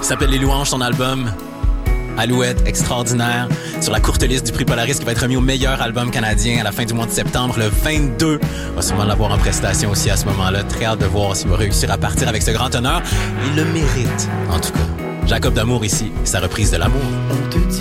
s'appelle Les Louanges, son album Alouette, extraordinaire, sur la courte liste du prix Polaris qui va être remis au meilleur album canadien à la fin du mois de septembre, le 22. On va sûrement l'avoir en prestation aussi à ce moment-là. Très hâte de voir s'il va réussir à partir avec ce grand honneur. Il le mérite, en tout cas. Jacob D'Amour ici, sa reprise de L'amour.